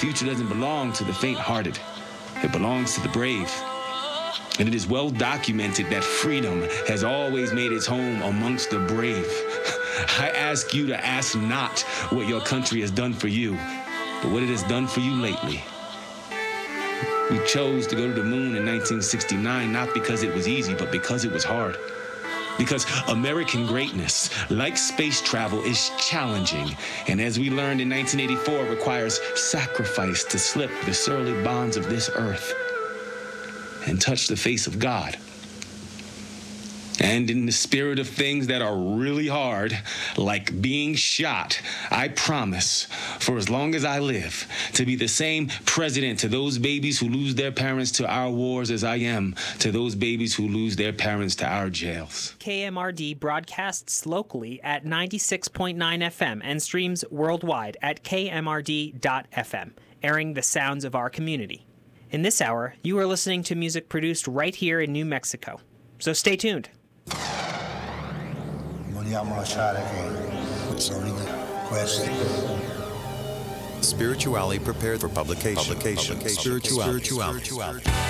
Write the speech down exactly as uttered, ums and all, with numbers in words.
future doesn't belong to the faint-hearted. It belongs to the brave. And it is well documented that freedom has always made its home amongst the brave. I ask you to ask not what your country has done for you, but what it has done for you lately. We chose to go to the moon in nineteen sixty-nine, not because it was easy, but because it was hard. Because American greatness, like space travel, is challenging. And as we learned in nineteen eighty-four, requires sacrifice to slip the surly bonds of this earth and touch the face of God. And in the spirit of things that are really hard, like being shot, I promise, for as long as I live, to be the same president to those babies who lose their parents to our wars as I am to those babies who lose their parents to our jails. K M R D broadcasts locally at ninety-six point nine F M and streams worldwide at K M R D dot F M, airing the sounds of our community. In this hour, you are listening to music produced right here in New Mexico. So stay tuned. Spirituality prepared for publication. publication. publication. Spirituality. Spirituality. Spirituality.